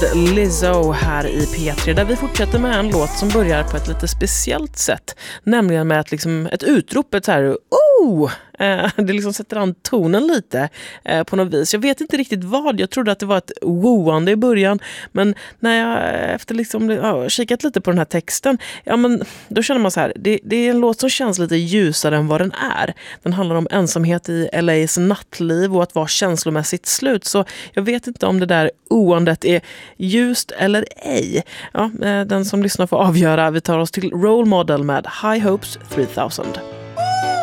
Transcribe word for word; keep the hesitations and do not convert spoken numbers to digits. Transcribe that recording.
med Lizzo här i P tre, där vi fortsätter med en låt som börjar på ett lite speciellt sätt, nämligen med ett, liksom, ett utrop, ett så här oh! Eh, det liksom sätter an tonen lite eh, på något vis. Jag vet inte riktigt vad, jag trodde att det var ett woande i början, men när jag efter liksom ja, kikat lite på den här texten, ja men då känner man så här, det, det är en låt som känns lite ljusare än vad den är. Den handlar om ensamhet i L A:s nattliv och att vara känslomässigt slut, så jag vet inte om det där oandet är ljust eller ej. Ja, eh, den som lyssnar får avgöra. Vi tar oss till Role Model med High Hopes three thousand.